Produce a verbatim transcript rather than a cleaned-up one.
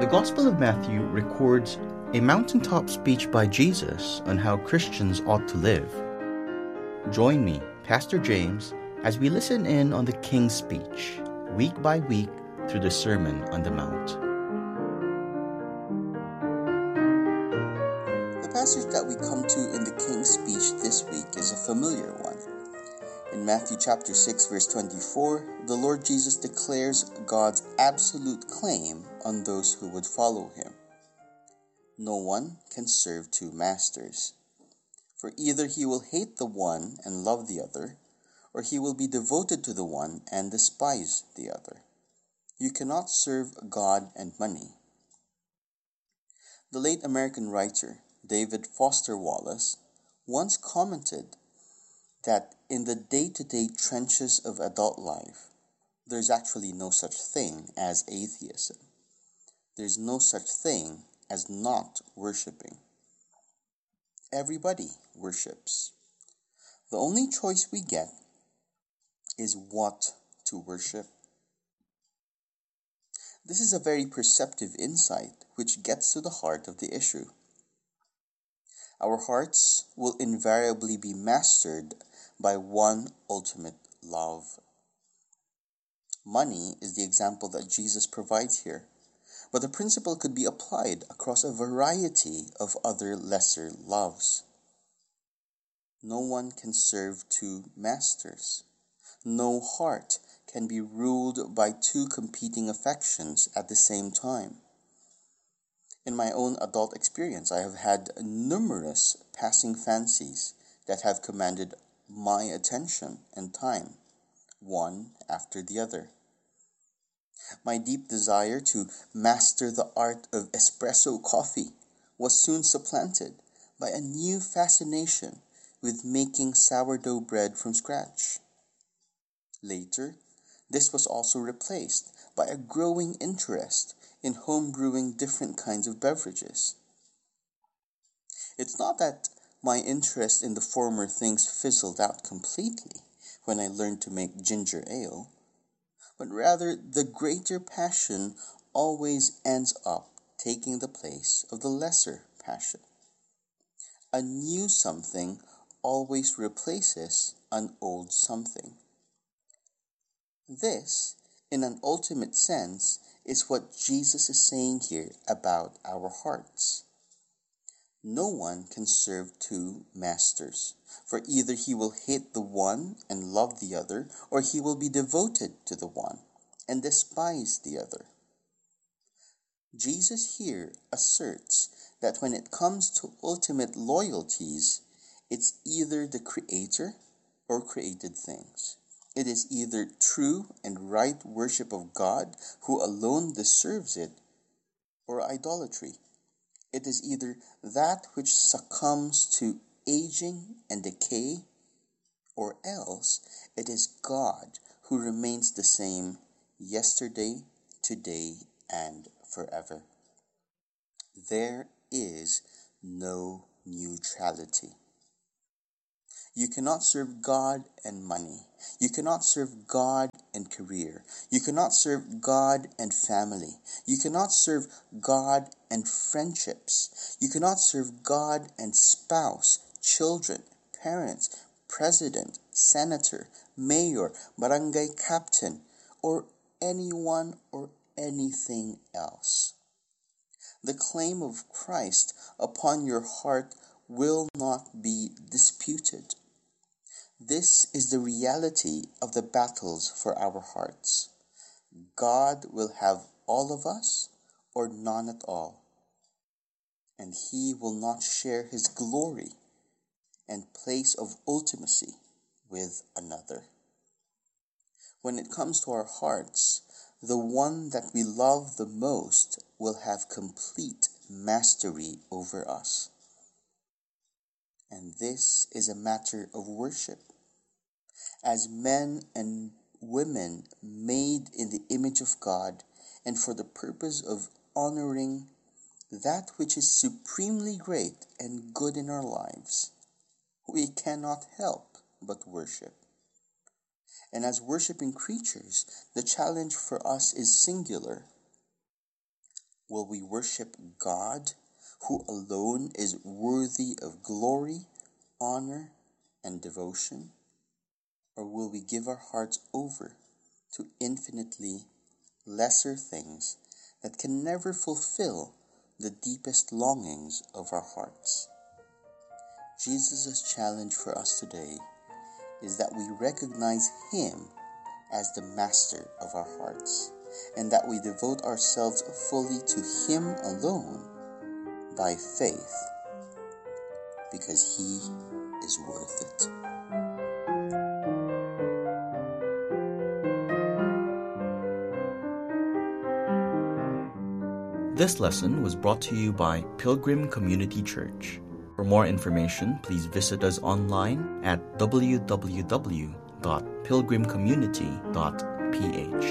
The Gospel of Matthew records a mountaintop speech by Jesus on how Christians ought to live. Join me, Pastor James, as we listen in on the King's speech, week by week through the Sermon on the Mount. The passage that we come to in the King's speech this week is a familiar one. In Matthew chapter six, verse twenty-four, the Lord Jesus declares God's absolute claim on those who would follow him. No one can serve two masters, for either he will hate the one and love the other, or he will be devoted to the one and despise the other. You cannot serve God and money. The late American writer David Foster Wallace once commented that in the day-to-day trenches of adult life, there's actually no such thing as atheism. There's no such thing as not worshiping. Everybody worships. The only choice we get is what to worship. This is a very perceptive insight which gets to the heart of the issue. Our hearts will invariably be mastered by one ultimate love. Money is the example that Jesus provides here, but the principle could be applied across a variety of other lesser loves. No one can serve two masters. No heart can be ruled by two competing affections at the same time. In my own adult experience, I have had numerous passing fancies that have commanded my attention and time, one after the other. My deep desire to master the art of espresso coffee was soon supplanted by a new fascination with making sourdough bread from scratch. Later, this was also replaced by a growing interest in homebrewing different kinds of beverages. It's not that my interest in the former things fizzled out completely when I learned to make ginger ale, but rather the greater passion always ends up taking the place of the lesser passion. A new something always replaces an old something. This, in an ultimate sense, is what Jesus is saying here about our hearts. No one can serve two masters, for either he will hate the one and love the other, or he will be devoted to the one and despise the other. Jesus here asserts that when it comes to ultimate loyalties, it's either the Creator or created things. It is either true and right worship of God, who alone deserves it, or idolatry. It is either that which succumbs to aging and decay, or else it is God who remains the same yesterday, today, and forever. There is no neutrality. You cannot serve God and money. You cannot serve God and career. You cannot serve God and family. You cannot serve God and friendships. You cannot serve God and spouse, children, parents, president, senator, mayor, barangay captain, or anyone or anything else. The claim of Christ upon your heart will not be disputed. This is the reality of the battles for our hearts. God will have all of us or none at all, and he will not share his glory and place of ultimacy with another. When it comes to our hearts, the one that we love the most will have complete mastery over us. And this is a matter of worship. As men and women made in the image of God, and for the purpose of honoring that which is supremely great and good in our lives, we cannot help but worship. And as worshiping creatures, the challenge for us is singular. Will we worship God, who alone is worthy of glory, honor, and devotion? Or will we give our hearts over to infinitely lesser things that can never fulfill the deepest longings of our hearts? Jesus' challenge for us today is that we recognize Him as the master of our hearts, and that we devote ourselves fully to Him alone by faith, because He is worth it. This lesson was brought to you by Pilgrim Community Church. For more information, please visit us online at w w w dot pilgrim community dot p h.